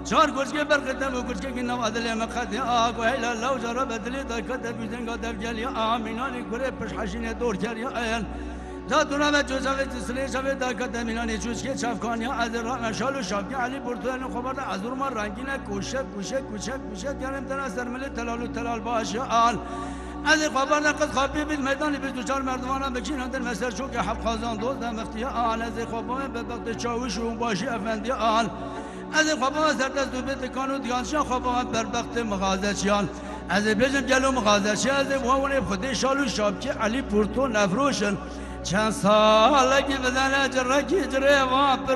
چار گوشگی برقدم و گوشگی که نوادلی مقدی آگ و هیلا لو جرا بدلی دا کده بیزن قدر جلی آمینانی گره پش حشین دور کری آین زادونا و جوزاوی تسلی شوی دا کده مینانی چوشکی چفکانی از راه شالو شابی علی برتوان خبر از ما رنگینه کوشه کوشه کوشه کوشه گرم تن از درمل تلالو تلال باشه آل از خبر نقد خابی بید میدانی 24 مردمان بچینن در مسیر چون که حق خازان دوست مفتی آل از خبر به وقت چاوش و باشی افندی آل از خبر سردست دو بیت کانو دیانشان خبر بر وقت مغازچیان از بیشتر جلو مغازچی از وامون خودی شالو شابکی علی پورتو نفروشن چند ساله که بدن جرکی جره وام